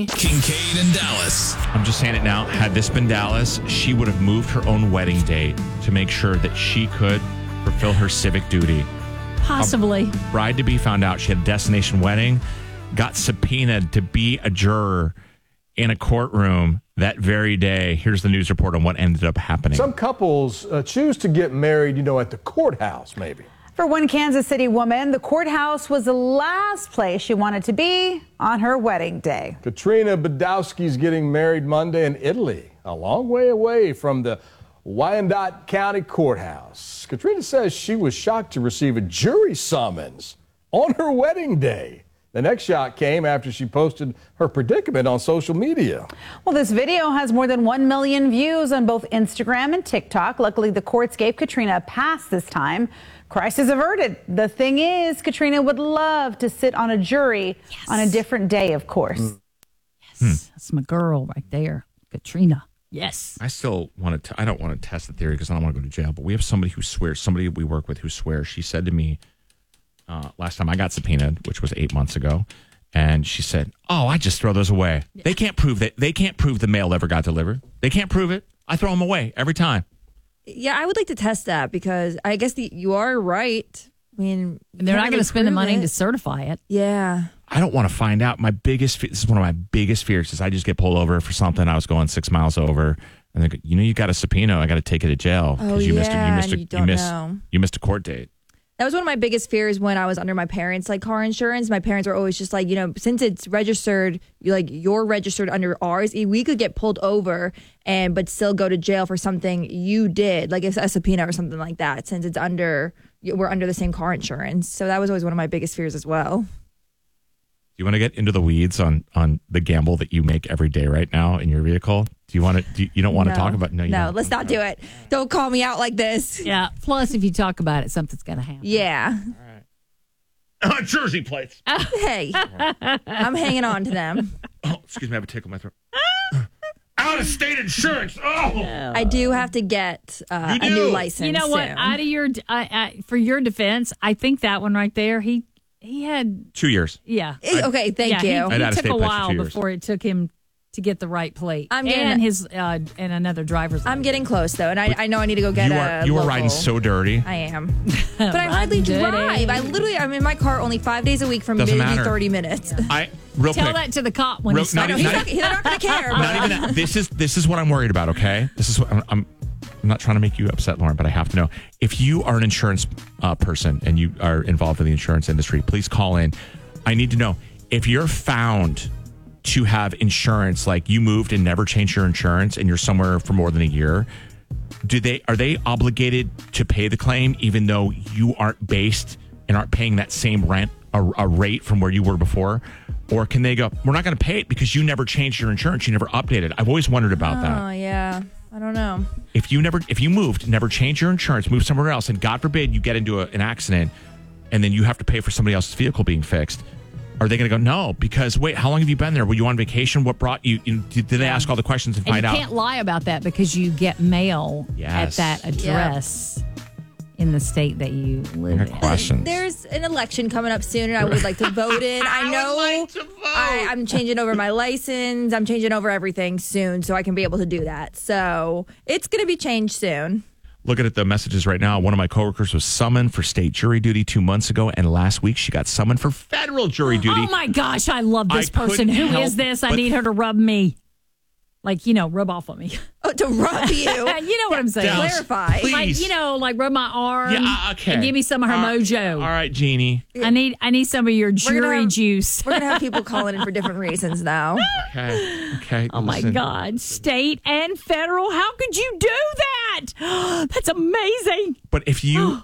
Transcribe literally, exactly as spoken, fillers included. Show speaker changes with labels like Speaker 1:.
Speaker 1: me.
Speaker 2: Kincaid and Dallas.
Speaker 3: I'm just saying it now. Had this been Dallas, she would have moved her own wedding date to make sure that she could fulfill her civic duty.
Speaker 1: Possibly.
Speaker 3: A bride-to-be found out she had a destination wedding, got subpoenaed to be a juror in a courtroom that very day. Here's the news report on what ended up happening.
Speaker 4: Some couples uh, choose to get married, you know, at the courthouse, maybe.
Speaker 5: For one Kansas City woman, the courthouse was the last place she wanted to be on her wedding day.
Speaker 4: Katrina Badowski's getting married Monday in Italy, a long way away from the Wyandotte County Courthouse. Katrina says she was shocked to receive a jury summons on her wedding day. The next shock came after she posted her predicament on social media.
Speaker 5: Well, this video has more than one million views on both Instagram and TikTok. Luckily, the courts gave Katrina a pass this time. Crisis averted. The thing is, Katrina would love to sit on a jury yes. on a different day, of course.
Speaker 1: Mm. Yes, hmm. That's my girl right there, Katrina. Yes.
Speaker 3: I still want to, I don't want to test the theory because I don't want to go to jail, but we have somebody who swears, somebody we work with who swears. She said to me, Uh, last time I got subpoenaed, which was eight months ago, and she said, "Oh, I just throw those away. Yeah. They can't prove that. They can't prove the mail ever got delivered. They can't prove it. I throw them away every time."
Speaker 6: Yeah, I would like to test that because I guess the, you are right. I mean,
Speaker 1: they're not going to spend the money
Speaker 6: it.
Speaker 1: to certify it.
Speaker 6: Yeah,
Speaker 3: I don't want to find out. My biggest, this is one of my biggest fears is I just get pulled over for something. I was going six miles over, and they go, "You know, you got a subpoena. I got to take you to jail because
Speaker 6: oh,
Speaker 3: you
Speaker 6: yeah,
Speaker 3: missed a, you missed a,
Speaker 6: you, don't
Speaker 3: you missed
Speaker 6: know.
Speaker 3: you missed a court date."
Speaker 6: That was one of my biggest fears when I was under my parents' like car insurance. My parents were always just like, you know, since it's registered, you like you're registered under ours, we could get pulled over and but still go to jail for something you did, like a subpoena or something like that. Since it's under, we're under the same car insurance, so that was always one of my biggest fears as well.
Speaker 3: Do you want to get into the weeds on on the gamble that you make every day right now in your vehicle? Do you want to? Do you, you don't want
Speaker 6: no.
Speaker 3: to talk about? No, you
Speaker 6: no.
Speaker 3: don't.
Speaker 6: Let's not do it. Don't call me out like this.
Speaker 1: Yeah. Plus, if you talk about it, something's going to happen.
Speaker 6: Yeah.
Speaker 3: All right. Uh, Jersey plates.
Speaker 6: Hey, I'm hanging on to them.
Speaker 3: Oh, excuse me, I have a tickle in my throat. Out of state insurance. Oh,
Speaker 6: I do have to get uh, a new license.
Speaker 1: You know what?
Speaker 6: soon.
Speaker 1: Out of your, I, I, for your defense, I think that one right there, he he had
Speaker 3: two years.
Speaker 1: Yeah.
Speaker 6: Okay. Thank
Speaker 1: yeah,
Speaker 6: you.
Speaker 1: He, he took a while before it took him to get the right plate.
Speaker 6: I'm getting
Speaker 1: and his uh, and another driver's license.
Speaker 6: I'm getting close though, and I, I know I need to go get
Speaker 3: you
Speaker 6: a.
Speaker 3: Are, you
Speaker 6: local.
Speaker 3: are riding so dirty.
Speaker 6: I am, but I hardly drive. I literally I'm in my car only five days a week for
Speaker 3: Doesn't
Speaker 6: maybe
Speaker 3: matter.
Speaker 6: thirty minutes.
Speaker 3: I real
Speaker 1: tell
Speaker 3: quick.
Speaker 1: that to the cop when
Speaker 3: real,
Speaker 1: he's
Speaker 3: not,
Speaker 6: I know, he's, not, he's not going to care.
Speaker 3: Not even that. This is this is what I'm worried about. Okay, this is what I'm. I'm I'm not trying to make you upset, Lauren, but I have to know. If you are an insurance uh, person and you are involved in the insurance industry, please call in. I need to know if you're found to have insurance, like you moved and never changed your insurance and you're somewhere for more than a year, do they are they obligated to pay the claim even though you aren't based and aren't paying that same rent a, a rate from where you were before? Or can they go, we're not going to pay it because you never changed your insurance, you never updated? I've always wondered about
Speaker 6: oh,
Speaker 3: that.
Speaker 6: Oh yeah, I don't know.
Speaker 3: If you never, if you moved, never changed your insurance, moved somewhere else, and God forbid you get into a, an accident, and then you have to pay for somebody else's vehicle being fixed, are they going to go, no? Because wait, how long have you been there? Were you on vacation? What brought you? you did they ask all the questions and,
Speaker 1: and
Speaker 3: find
Speaker 1: you
Speaker 3: out?
Speaker 1: You can't lie about that because you get mail
Speaker 3: yes.
Speaker 1: at that address yep. in the state that you live in.
Speaker 3: Questions.
Speaker 6: There's an election coming up soon, and I would like to vote in. I know
Speaker 3: I would like to vote.
Speaker 6: I, I'm changing over my license. I'm changing over everything soon, so I can be able to do that. So it's going to be changed soon.
Speaker 3: Looking at the messages right now, one of my coworkers was summoned for state jury duty two months ago, and last week she got summoned for federal jury duty.
Speaker 1: Oh my gosh, I love this
Speaker 3: I
Speaker 1: person. Who
Speaker 3: help,
Speaker 1: is this? I need her to rub me. Like, you know, rub off on me.
Speaker 6: Oh, to rub you?
Speaker 1: You know what I'm saying.
Speaker 3: Dallas,
Speaker 6: clarify.
Speaker 3: please.
Speaker 1: Like, you know, like rub my arm.
Speaker 3: Yeah, okay.
Speaker 1: And give me some of her
Speaker 3: all right,
Speaker 1: mojo.
Speaker 3: All right, Jeannie.
Speaker 1: I need I need some of your jury
Speaker 6: have,
Speaker 1: juice.
Speaker 6: We're going to have people calling in for different reasons now.
Speaker 3: Okay. Okay.
Speaker 1: Oh, my
Speaker 3: listen.
Speaker 1: God. State and federal. How could you do that? That's amazing.
Speaker 3: But if you